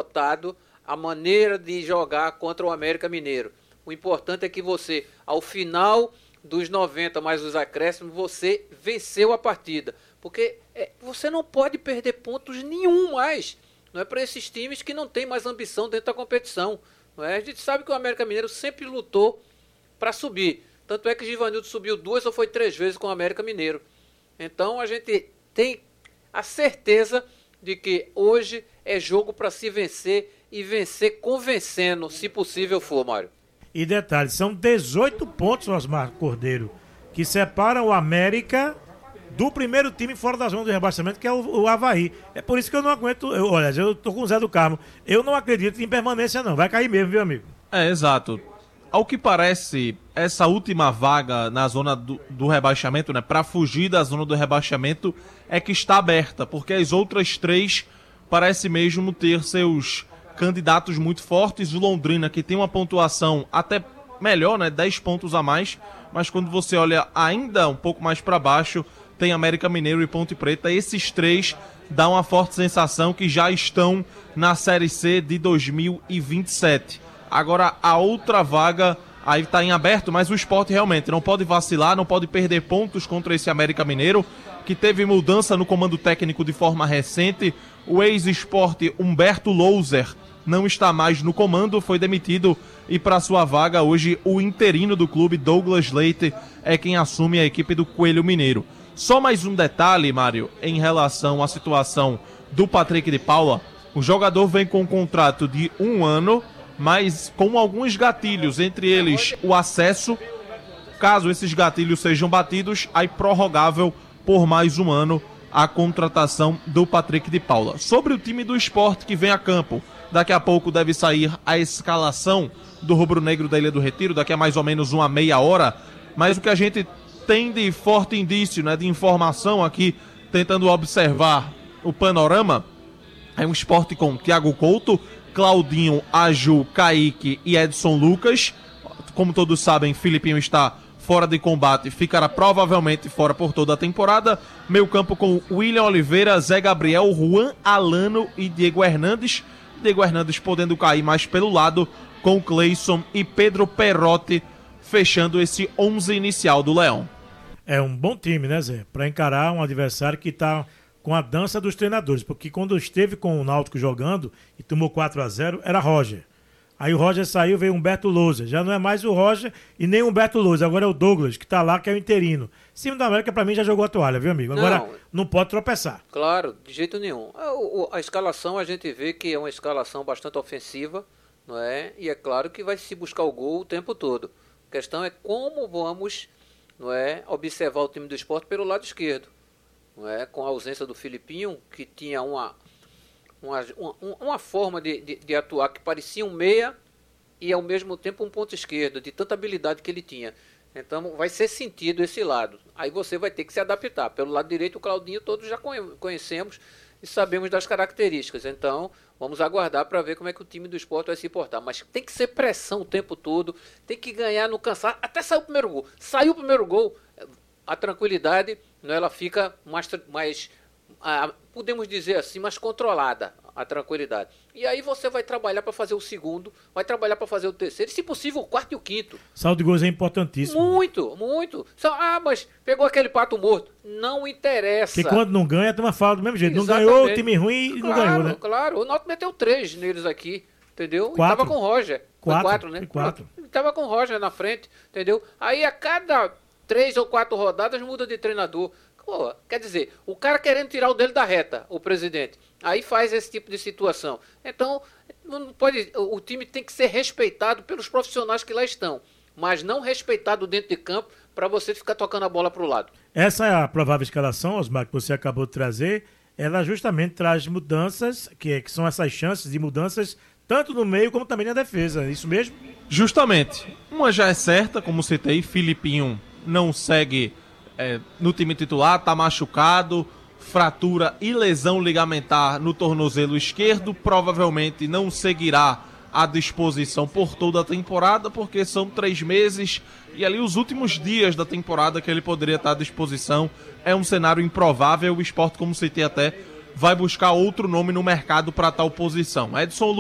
adotado a maneira de jogar contra o América Mineiro. O importante é que você, ao final dos 90 mais os acréscimos, você venceu a partida. Porque você não pode perder pontos nenhum mais. Não é para esses times que não tem mais ambição dentro da competição. Não é? A gente sabe que o América Mineiro sempre lutou para subir. Tanto é que Givanildo subiu 2 ou foi 3 vezes com o América Mineiro. Então a gente tem a certeza de que hoje é jogo para se vencer e vencer convencendo, se possível for, Mário. E detalhe, são 18 pontos, Osmar Cordeiro, que separam o América do primeiro time fora da zona de rebaixamento, que é o Avaí. É por isso que eu não aguento, olha, eu tô com o Zé do Carmo, eu não acredito em permanência não, vai cair mesmo, viu, amigo? Exato. Ao que parece, essa última vaga na zona do rebaixamento, né, para fugir da zona do rebaixamento, é que está aberta, porque as outras 3 parece mesmo ter seus candidatos muito fortes. O Londrina, que tem uma pontuação até melhor, né, 10 pontos a mais, mas quando você olha ainda um pouco mais para baixo, tem América Mineiro e Ponte Preta. Esses 3 dão uma forte sensação que já estão na Série C de 2027. Agora, a outra vaga aí está em aberto, mas o Sport realmente não pode vacilar, não pode perder pontos contra esse América Mineiro, que teve mudança no comando técnico de forma recente. O ex-Sport Humberto Louser não está mais no comando, foi demitido, e para sua vaga hoje o interino do clube, Douglas Leite, é quem assume a equipe do Coelho Mineiro. Só mais um detalhe, Mário, em relação à situação do Patrick de Paula. O jogador vem com um contrato de 1 ano, mas com alguns gatilhos, entre eles o acesso. Caso esses gatilhos sejam batidos, aí prorrogável por mais 1 ano a contratação do Patrick de Paula. Sobre o time do Sport que vem a campo, daqui a pouco deve sair a escalação do rubro-negro da Ilha do Retiro, daqui a mais ou menos uma meia hora, mas o que a gente tem de forte indício, né, de informação aqui, tentando observar o panorama, é um Sport com Thiago Couto, Claudinho, Aju, Kaique e Edson Lucas. Como todos sabem, Filipinho está fora de combate, ficará provavelmente fora por toda a temporada. Meio campo com William Oliveira, Zé Gabriel, Juan Alano e Diego Hernandes. Diego Hernandes podendo cair mais pelo lado, com Cleison e Pedro Perotti fechando esse 11 inicial do Leão. É um bom time, né, Zé? Para encarar um adversário que está com a dança dos treinadores, porque quando esteve com o Náutico jogando e tomou 4-0, era Roger. Aí o Roger saiu, veio Humberto Louser. Já não é mais o Roger e nem o Humberto Louser, agora é o Douglas, que tá lá, que é o interino. Cima da América, pra mim, já jogou a toalha, viu, amigo? Agora não pode tropeçar. Claro, de jeito nenhum. A escalação, a gente vê que é uma escalação bastante ofensiva, não é? E é claro que vai se buscar o gol o tempo todo. A questão é como vamos, não é, observar o time do Sport pelo lado esquerdo. Não é? Com a ausência do Filipinho, que tinha uma forma de atuar que parecia um meia e ao mesmo tempo um ponto esquerdo, de tanta habilidade que ele tinha. Então vai ser sentido esse lado. Aí você vai ter que se adaptar. Pelo lado direito, o Claudinho todos já conhecemos e sabemos das características. Então vamos aguardar para ver como é que o time do Sport vai se portar. Mas tem que ser pressão o tempo todo, tem que ganhar no cansaço, até sair o primeiro gol. Saiu o primeiro gol, a tranquilidade, não, ela fica mais podemos dizer assim, mais controlada, a tranquilidade. E aí você vai trabalhar para fazer o segundo, vai trabalhar para fazer o terceiro, e se possível o quarto e o quinto. Saldo de gols é importantíssimo. Muito, muito. Mas pegou aquele pato morto. Não interessa. Porque quando não ganha, a turma fala do mesmo jeito. Exatamente. Não ganhou, o time ruim e não ganhou, né? Claro, o Náutico meteu 3 neles aqui, entendeu? 4. E tava com o Roger. 4, né? 4. E tava com o Roger na frente, entendeu? Aí a cada 3 ou 4 rodadas muda de treinador. Pô, quer dizer, o cara querendo tirar o dele da reta, o presidente, aí faz esse tipo de situação. Então, não pode, o time tem que ser respeitado pelos profissionais que lá estão, mas não respeitado dentro de campo para você ficar tocando a bola para o lado. Essa é a provável escalação, Osmar, que você acabou de trazer. Ela justamente traz mudanças, que são essas chances de mudanças, tanto no meio como também na defesa, é isso mesmo? Justamente. Uma já é certa, como citei, Filipinho não segue no time titular, tá machucado, fratura e lesão ligamentar no tornozelo esquerdo, provavelmente não seguirá à disposição por toda a temporada, porque são 3 meses e ali os últimos dias da temporada que ele poderia estar à disposição. É um cenário improvável. O Sport, como citei até, vai buscar outro nome no mercado para tal posição. Edson